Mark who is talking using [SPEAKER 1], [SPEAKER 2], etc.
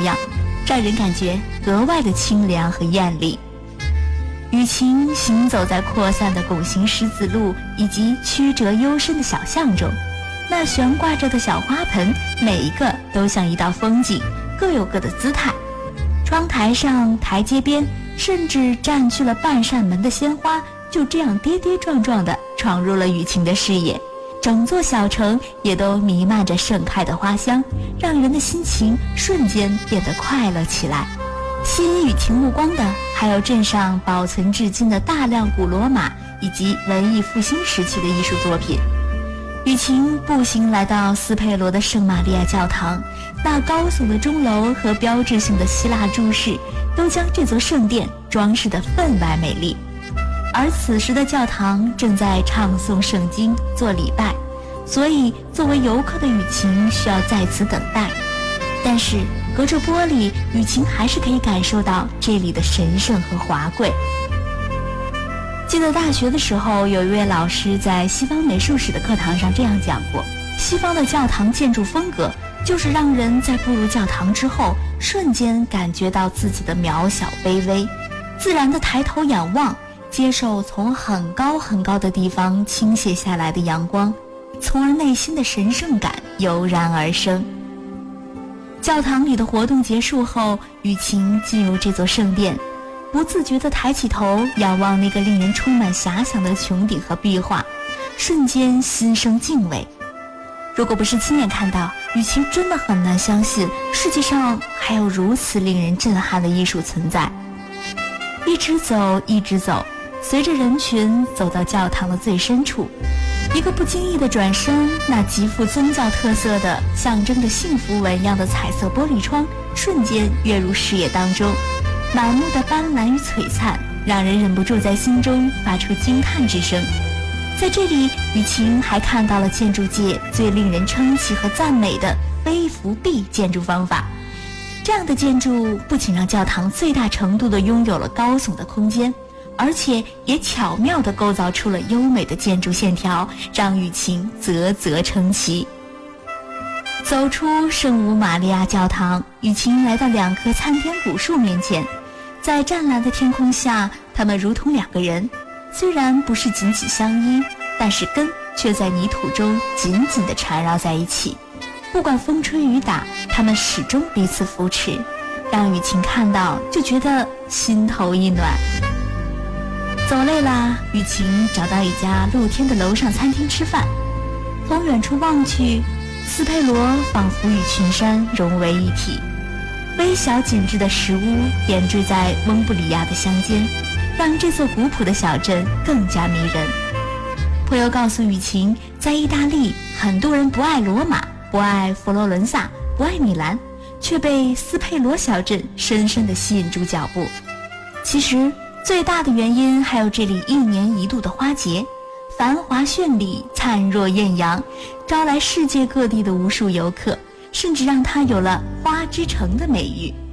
[SPEAKER 1] 样，让人感觉格外的清凉和艳丽。雨晴行走在扩散的拱形石子路以及曲折幽深的小巷中，那悬挂着的小花盆每一个都像一道风景，各有各的姿态。窗台上、台阶边，甚至占据了半扇门的鲜花，就这样跌跌撞撞地闯入了雨晴的视野。整座小城也都弥漫着盛开的花香，让人的心情瞬间变得快乐起来。吸引雨晴目光的还有镇上保存至今的大量古罗马以及文艺复兴时期的艺术作品。雨晴步行来到斯佩罗的圣玛利亚教堂，那高耸的钟楼和标志性的希腊柱式都将这座圣殿装饰得分外美丽。而此时的教堂正在唱诵圣经做礼拜，所以作为游客的雨晴需要在此等待。但是隔着玻璃，雨晴还是可以感受到这里的神圣和华贵。记得大学的时候，有一位老师在西方美术史的课堂上这样讲过，西方的教堂建筑风格就是让人在步入教堂之后瞬间感觉到自己的渺小卑微，自然的抬头仰望，接受从很高很高的地方倾泻下来的阳光，从而内心的神圣感油然而生。教堂里的活动结束后，雨晴进入这座圣殿，不自觉地抬起头仰望那个令人充满遐想的穹顶和壁画，瞬间心生敬畏。如果不是亲眼看到，雨晴真的很难相信世界上还有如此令人震撼的艺术存在。一直走，一直走，随着人群走到教堂的最深处，一个不经意的转身，那极富宗教特色的象征着幸福纹样的彩色玻璃窗瞬间跃入视野当中，满目的斑斓与璀璨，让人忍不住在心中发出惊叹之声。在这里，雨晴还看到了建筑界最令人称奇和赞美的飞浮壁建筑方法。这样的建筑不仅让教堂最大程度地拥有了高耸的空间，而且也巧妙地构造出了优美的建筑线条，让雨晴啧啧称奇。走出圣母玛利亚教堂，雨晴来到两棵参天古树面前，在湛蓝的天空下，它们如同两个人，虽然不是紧紧相依，但是根却在泥土中紧紧地缠绕在一起。不管风吹雨打，它们始终彼此扶持，让雨晴看到就觉得心头一暖。走累了，雨晴找到一家露天的楼上餐厅吃饭。从远处望去，斯佩罗仿佛与群山融为一体，微小紧致的石屋点缀在翁布里亚的乡间，让这座古朴的小镇更加迷人。朋友告诉雨晴，在意大利，很多人不爱罗马，不爱佛罗伦萨，不爱米兰，却被斯佩罗小镇深深地吸引住脚步。其实最大的原因还有这里1年1度的花节，繁华绚丽，灿若艳阳，招来世界各地的无数游客，甚至让它有了花之城的美誉。